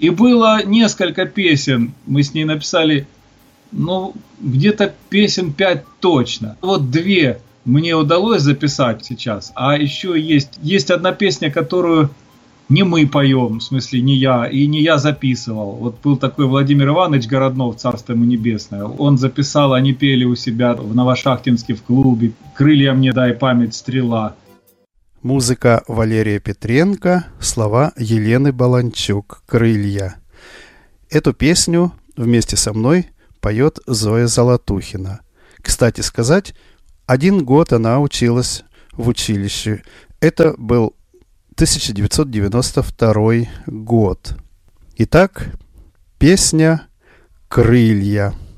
И было несколько песен, мы с ней написали, ну, где-то песен 5 точно. Вот 2 мне удалось записать сейчас, а еще есть одна песня, которую не мы поем, в смысле не я, и не я записывал. Вот был такой Владимир Иванович Городнов, царство ему небесное. Он записал, они пели у себя в Новошахтинске в клубе «Крылья мне дай, память стрела». Музыка Валерия Петренко, слова Елены Баланчук «Крылья». Эту песню вместе со мной поет Зоя Золотухина. Кстати сказать, 1 год она училась в училище. Это был 1992 год. Итак, песня «Крылья».